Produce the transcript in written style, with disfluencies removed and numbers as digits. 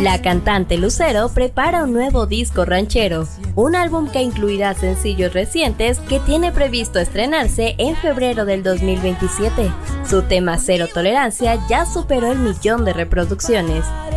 La cantante Lucero prepara un nuevo disco ranchero, un álbum que incluirá sencillos recientes que tiene previsto estrenarse en febrero del 2027. Su tema Cero Tolerancia ya superó el 1.000.000 de reproducciones.